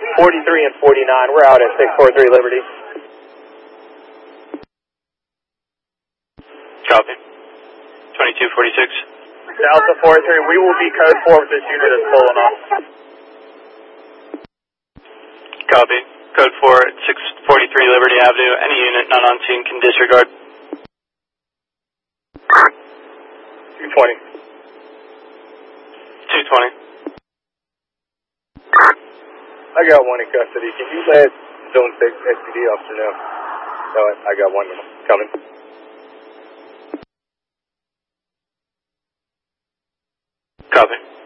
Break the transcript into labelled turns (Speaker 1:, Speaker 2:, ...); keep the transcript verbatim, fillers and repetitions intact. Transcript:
Speaker 1: forty-three and forty-nine. We're out at six forty-three Liberty.
Speaker 2: Copy. twenty-two forty-six.
Speaker 1: Delta forty-three, we will be code four with this unit that's pulling off.
Speaker 2: Copy. Code four at six forty-three Liberty Avenue. Any unit not on scene can disregard.
Speaker 1: two twenty.
Speaker 2: two twenty.
Speaker 1: I got one in custody. Can you let Zone six S P D officer know? No, I got one coming.
Speaker 2: Copy.